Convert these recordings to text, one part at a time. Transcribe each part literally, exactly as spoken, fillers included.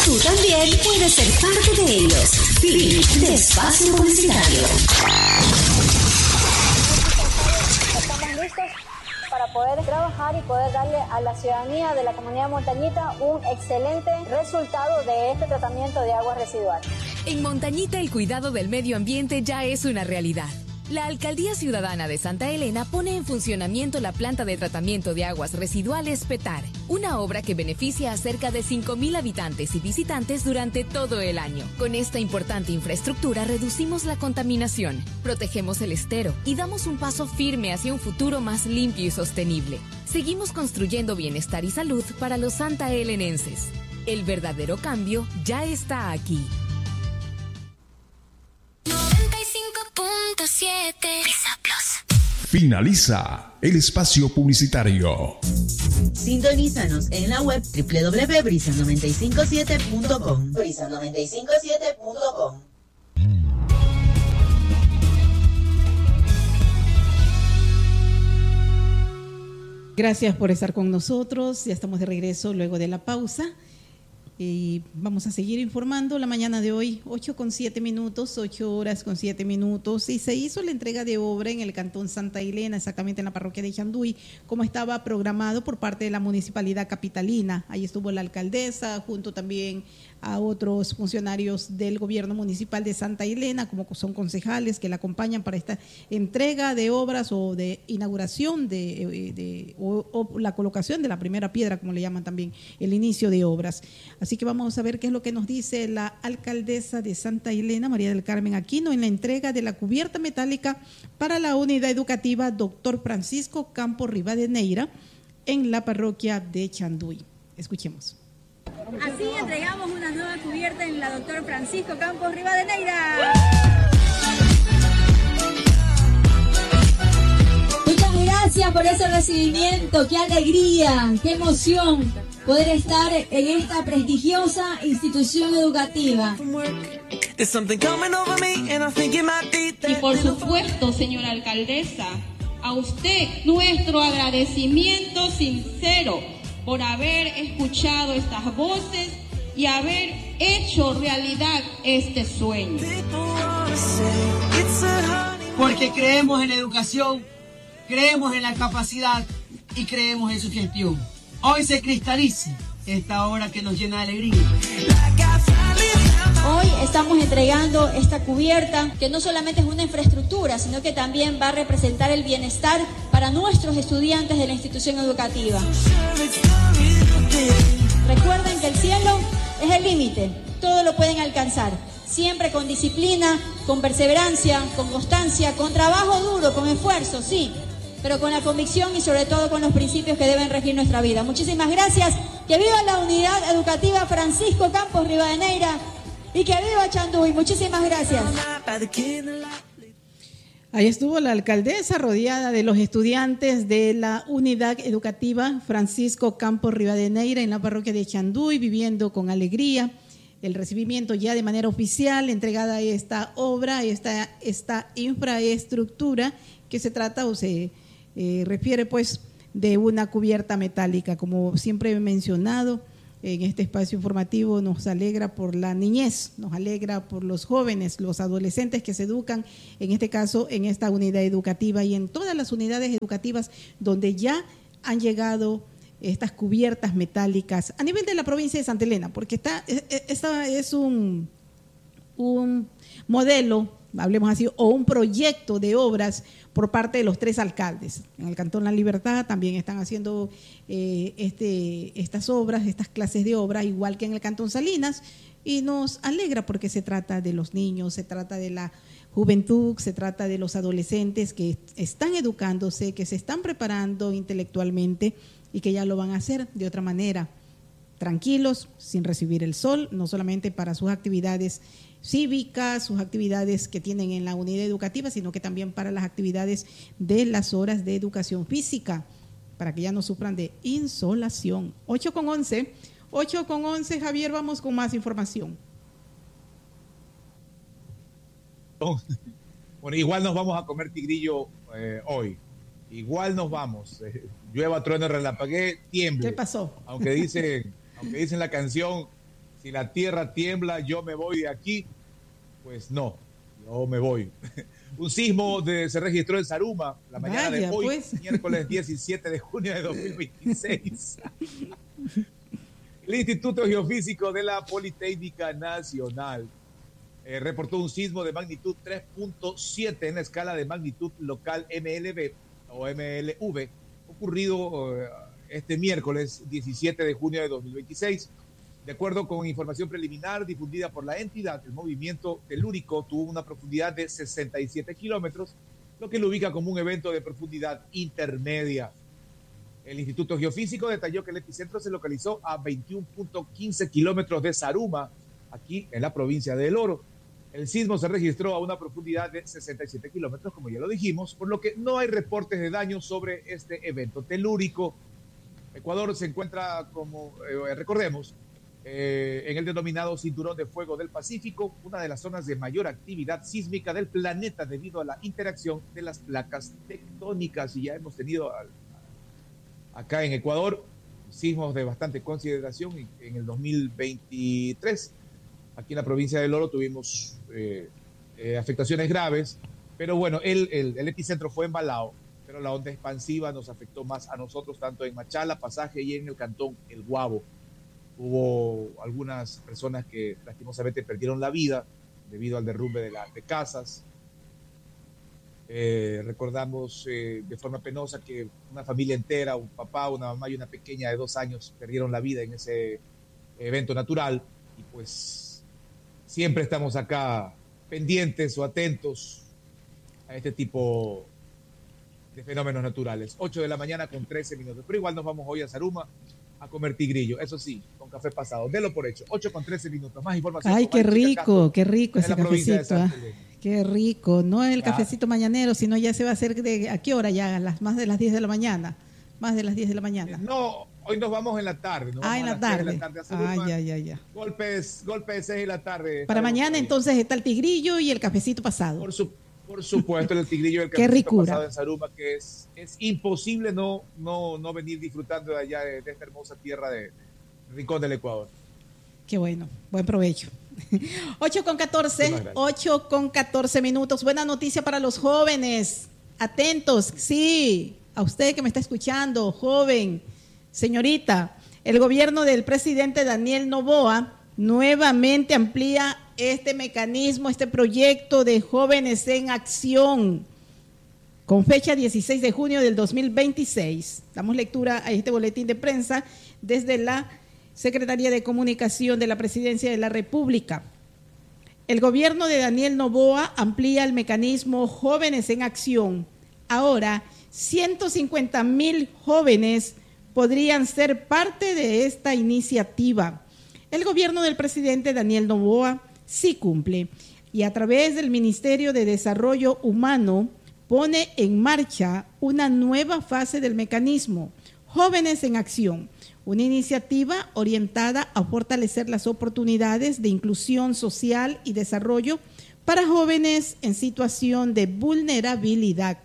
Tú también puedes ser parte de ellos. Fin de espacio publicitario. Estamos listos para poder trabajar y poder darle a la ciudadanía de la comunidad Montañita un excelente resultado de este tratamiento de aguas residuales. En Montañita el cuidado del medio ambiente ya es una realidad. La Alcaldía Ciudadana de Santa Elena pone en funcionamiento la planta de tratamiento de aguas residuales Petar, una obra que beneficia a cerca de cinco mil habitantes y visitantes durante todo el año. Con esta importante infraestructura reducimos la contaminación, protegemos el estero y damos un paso firme hacia un futuro más limpio y sostenible. Seguimos construyendo bienestar y salud para los santaelenenses. El verdadero cambio ya está aquí. Finaliza el espacio publicitario. Sintonízanos en la web doble u doble u doble u punto brisa noventa y cinco siete punto com. brisa noventa y cinco siete punto com. Gracias por estar con nosotros. Ya estamos de regreso luego de la pausa. Y vamos a seguir informando la mañana de hoy, ocho con siete minutos, ocho horas con siete minutos, y se hizo la entrega de obra en el cantón Santa Elena, exactamente en la parroquia de Chanduy, como estaba programado por parte de la municipalidad capitalina. Ahí estuvo la alcaldesa, junto también a otros funcionarios del gobierno municipal de Santa Elena, como son concejales que la acompañan para esta entrega de obras o de inauguración de, de o, o la colocación de la primera piedra, como le llaman también, el inicio de obras. Así que vamos a ver qué es lo que nos dice la alcaldesa de Santa Elena, María del Carmen Aquino, en la entrega de la cubierta metálica para la unidad educativa Doctor Francisco Campos Rivadeneira en la parroquia de Chanduy. Escuchemos. Así entregamos una nueva cubierta en la Doctor Francisco Campos Rivadeneira. Muchas gracias por ese recibimiento, qué alegría, qué emoción poder estar en esta prestigiosa institución educativa. Y por supuesto, señora alcaldesa, a usted nuestro agradecimiento sincero por haber escuchado estas voces y haber hecho realidad este sueño. Porque creemos en la educación, creemos en la capacidad y creemos en su gestión. Hoy se cristaliza esta obra que nos llena de alegría. Hoy estamos entregando esta cubierta que no solamente es una infraestructura, sino que también va a representar el bienestar para nuestros estudiantes de la institución educativa. Recuerden que el cielo es el límite, todo lo pueden alcanzar, siempre con disciplina, con perseverancia, con constancia, con trabajo duro, con esfuerzo, sí, pero con la convicción y sobre todo con los principios que deben regir nuestra vida. Muchísimas gracias, que viva la unidad educativa Francisco Campos Rivadeneira y que viva Chanduy. Muchísimas gracias. Ahí estuvo la alcaldesa rodeada de los estudiantes de la unidad educativa Francisco Campos Rivadeneira en la parroquia de Chanduy, viviendo con alegría el recibimiento ya de manera oficial, entregada esta obra, esta, esta infraestructura que se trata o se eh, refiere pues de una cubierta metálica. Como siempre he mencionado en este espacio informativo, nos alegra por la niñez, nos alegra por los jóvenes, los adolescentes que se educan, en este caso en esta unidad educativa y en todas las unidades educativas donde ya han llegado estas cubiertas metálicas a nivel de la provincia de Santa Elena, porque está, esta es un, un modelo, hablemos así, o un proyecto de obras por parte de los tres alcaldes. En el Cantón La Libertad también están haciendo eh, este, estas obras, estas clases de obras, igual que en el Cantón Salinas, y nos alegra porque se trata de los niños, se trata de la juventud, se trata de los adolescentes que están educándose, que se están preparando intelectualmente y que ya lo van a hacer de otra manera, tranquilos, sin recibir el sol, no solamente para sus actividades cívicas, sus actividades que tienen en la unidad educativa, sino que también para las actividades de las horas de educación física, para que ya no sufran de insolación. ocho con once, ocho con once, Javier, vamos con más información. Bueno, igual nos vamos a comer tigrillo eh, hoy, igual nos vamos, eh, llueva, truene, relampaguee, tiemble. ¿Qué pasó? Aunque dice, aunque dice en la canción, si la tierra tiembla, yo me voy de aquí. Pues no, yo me voy. Un sismo de, se registró en Zaruma la mañana Vaya, de hoy, pues. miércoles diecisiete de junio de dos mil veintiséis. El Instituto Geofísico de la Politécnica Nacional eh, reportó un sismo de magnitud tres punto siete en la escala de magnitud local M L V o M L V, ocurrido eh, este miércoles diecisiete de junio de dos mil veintiséis. De acuerdo con información preliminar difundida por la entidad, el movimiento telúrico tuvo una profundidad de sesenta y siete kilómetros, lo que lo ubica como un evento de profundidad intermedia. El Instituto Geofísico detalló que el epicentro se localizó a veintiuno punto quince kilómetros de Zaruma, aquí en la provincia de El Oro. El sismo se registró a una profundidad de sesenta y siete kilómetros, como ya lo dijimos, por lo que no hay reportes de daños sobre este evento telúrico. Ecuador se encuentra, como eh, recordemos, Eh, en el denominado Cinturón de Fuego del Pacífico, una de las zonas de mayor actividad sísmica del planeta debido a la interacción de las placas tectónicas. Y ya hemos tenido al, acá en Ecuador sismos de bastante consideración. En el dos mil veintitrés, aquí en la provincia del Oro, tuvimos eh, eh, afectaciones graves, pero bueno, el, el, el epicentro fue en Balao, pero la onda expansiva nos afectó más a nosotros, tanto en Machala, Pasaje y en el cantón El Guabo. Hubo algunas personas que lastimosamente perdieron la vida debido al derrumbe de, la, de casas. Eh, recordamos eh, de forma penosa que una familia entera, un papá, una mamá y una pequeña de dos años perdieron la vida en ese evento natural. Y pues siempre estamos acá pendientes o atentos a este tipo de fenómenos naturales. ocho de la mañana con trece minutos. Pero igual nos vamos hoy a Zaruma a comer tigrillo, eso sí, con café pasado. Delo por hecho, ocho con trece minutos. Más información. Ay, qué rico, qué rico ese cafecito. ¿eh? Qué rico. No es el ya. cafecito mañanero, sino ya se va a hacer de, ¿a qué hora ya? Las, más de las diez de la mañana. Más de las diez de la mañana. No, hoy nos vamos en la tarde. Nos ah, en la tarde. En la tarde ah, ya, ya, ya. Golpes, golpes de seis de la tarde. Para mañana entonces está el tigrillo y el cafecito pasado. Por su Por supuesto, el tigrillo y el cafecito pasado en Zaruma, que es, es imposible no, no, no venir disfrutando de allá, de, de esta hermosa tierra de, de Rincón del Ecuador. Qué bueno, buen provecho. ocho con catorce, ocho con catorce minutos. Buena noticia para los jóvenes. Atentos, sí, a usted que me está escuchando, joven, señorita. El gobierno del presidente Daniel Noboa nuevamente amplía este mecanismo, este proyecto de Jóvenes en Acción, con fecha dieciséis de junio del dos mil veintiséis. Damos lectura a este boletín de prensa desde la Secretaría de Comunicación de la Presidencia de la República. El gobierno de Daniel Noboa amplía el mecanismo Jóvenes en Acción. Ahora, ciento cincuenta mil jóvenes podrían ser parte de esta iniciativa. El gobierno del presidente Daniel Noboa sí cumple y a través del Ministerio de Desarrollo Humano pone en marcha una nueva fase del mecanismo Jóvenes en Acción, una iniciativa orientada a fortalecer las oportunidades de inclusión social y desarrollo para jóvenes en situación de vulnerabilidad.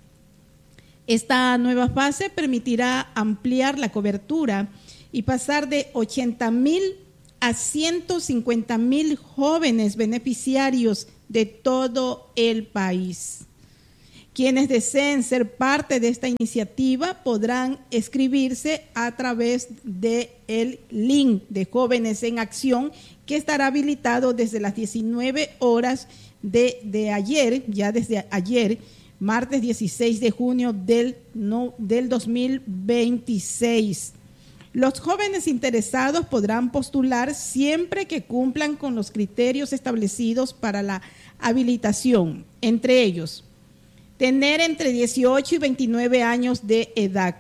Esta nueva fase permitirá ampliar la cobertura y pasar de ochenta mil a ciento cincuenta mil jóvenes beneficiarios de todo el país. Quienes deseen ser parte de esta iniciativa podrán inscribirse a través del link de Jóvenes en Acción, que estará habilitado desde las diecinueve horas de, de ayer, ya desde ayer, martes dieciséis de junio del, no, del dos mil veintiséis. Los jóvenes interesados podrán postular siempre que cumplan con los criterios establecidos para la habilitación, entre ellos, tener entre dieciocho y veintinueve años de edad,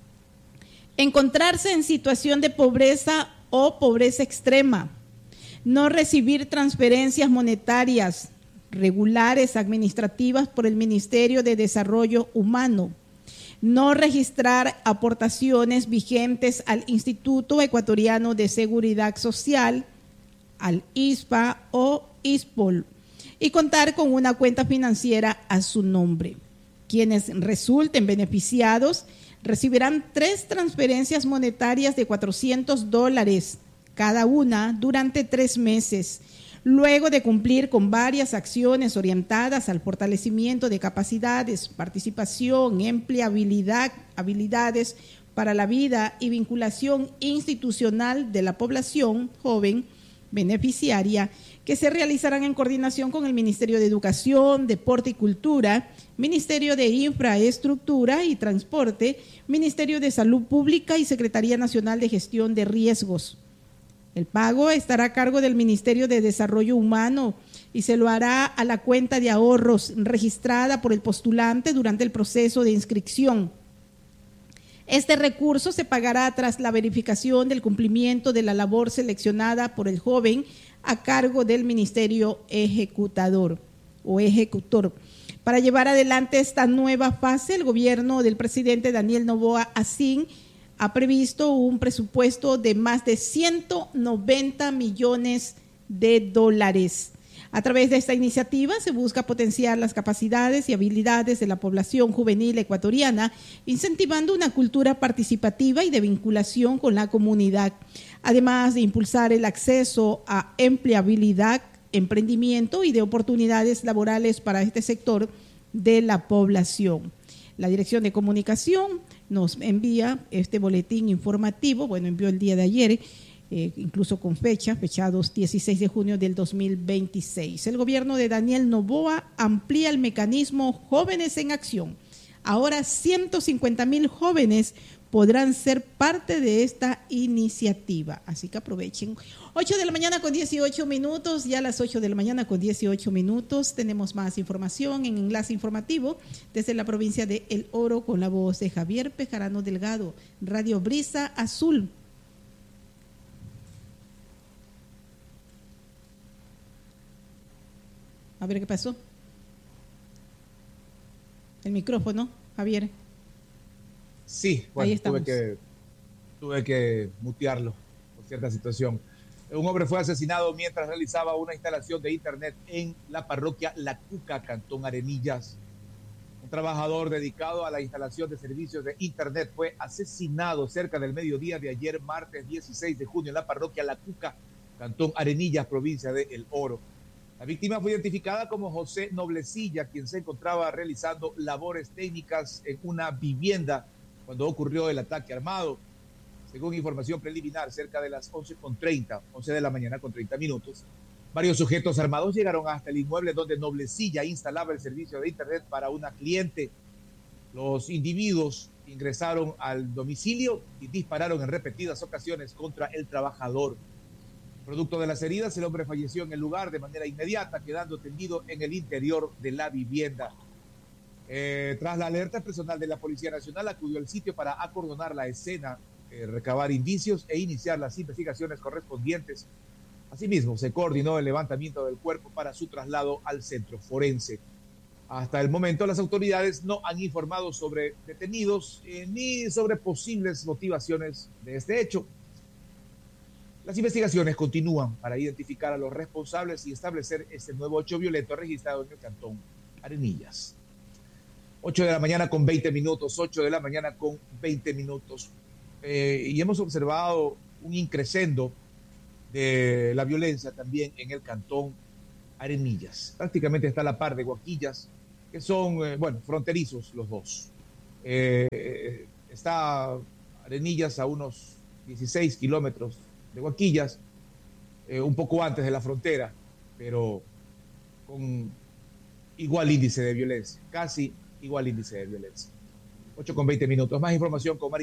encontrarse en situación de pobreza o pobreza extrema, no recibir transferencias monetarias regulares administrativas por el Ministerio de Desarrollo Humano, no registrar aportaciones vigentes al Instituto Ecuatoriano de Seguridad Social, al I S P A o I S P O L, y contar con una cuenta financiera a su nombre. Quienes resulten beneficiados recibirán tres transferencias monetarias de cuatrocientos dólares cada una durante tres meses. Luego de cumplir con varias acciones orientadas al fortalecimiento de capacidades, participación, empleabilidad, habilidades para la vida y vinculación institucional de la población joven beneficiaria, que se realizarán en coordinación con el Ministerio de Educación, Deporte y Cultura, Ministerio de Infraestructura y Transporte, Ministerio de Salud Pública y Secretaría Nacional de Gestión de Riesgos. El pago estará a cargo del Ministerio de Desarrollo Humano y se lo hará a la cuenta de ahorros registrada por el postulante durante el proceso de inscripción. Este recurso se pagará tras la verificación del cumplimiento de la labor seleccionada por el joven a cargo del Ministerio Ejecutador o Ejecutor. Para llevar adelante esta nueva fase, el gobierno del presidente Daniel Noboa Asín ha previsto un presupuesto de más de ciento noventa millones de dólares. A través de esta iniciativa se busca potenciar las capacidades y habilidades de la población juvenil ecuatoriana, incentivando una cultura participativa y de vinculación con la comunidad, además de impulsar el acceso a empleabilidad, emprendimiento y de oportunidades laborales para este sector de la población. La Dirección de Comunicación nos envía este boletín informativo, bueno, envió el día de ayer, eh, incluso con fecha, fechados dieciséis de junio del dos mil veintiséis. El gobierno de Daniel Noboa amplía el mecanismo Jóvenes en Acción. Ahora ciento cincuenta mil jóvenes podrán ser parte de esta iniciativa, así que aprovechen. ocho de la mañana con dieciocho minutos, ya a las ocho de la mañana con dieciocho minutos tenemos más información en Enlace Informativo desde la provincia de El Oro con la voz de Javier Pejarano Delgado, Radio Brisa Azul. A ver qué pasó. El micrófono, Javier. Sí, bueno, tuve que, tuve que mutearlo por cierta situación. Un hombre fue asesinado mientras realizaba una instalación de internet en la parroquia La Cuca, Cantón Arenillas. Un trabajador dedicado a la instalación de servicios de internet fue asesinado cerca del mediodía de ayer, martes dieciséis de junio, en la parroquia La Cuca, Cantón Arenillas, provincia de El Oro. La víctima fue identificada como José Noblecilla, quien se encontraba realizando labores técnicas en una vivienda cuando ocurrió el ataque armado. Según información preliminar, cerca de las once con treinta, once de la mañana con treinta minutos, varios sujetos armados llegaron hasta el inmueble donde Noblecilla instalaba el servicio de internet para una cliente. Los individuos ingresaron al domicilio y dispararon en repetidas ocasiones contra el trabajador. Producto de las heridas, el hombre falleció en el lugar de manera inmediata, quedando tendido en el interior de la vivienda. Eh, tras la alerta, el personal de la Policía Nacional acudió al sitio para acordonar la escena, eh, recabar indicios e iniciar las investigaciones correspondientes. Asimismo, se coordinó el levantamiento del cuerpo para su traslado al centro forense. Hasta el momento, las autoridades no han informado sobre detenidos eh, ni sobre posibles motivaciones de este hecho. Las investigaciones continúan para identificar a los responsables y establecer este nuevo hecho violento registrado en el Cantón Arenillas. ocho de la mañana con veinte minutos, ocho de la mañana con veinte minutos. Eh, y hemos observado un incremento de la violencia también en el Cantón Arenillas. Prácticamente está a la par de Guaquillas, que son, eh, bueno, fronterizos los dos. Eh, está Arenillas a unos dieciséis kilómetros de Guaquillas, eh, un poco antes de la frontera, pero con igual índice de violencia, casi igual índice de violencia. ocho con veinte minutos. Más información con María.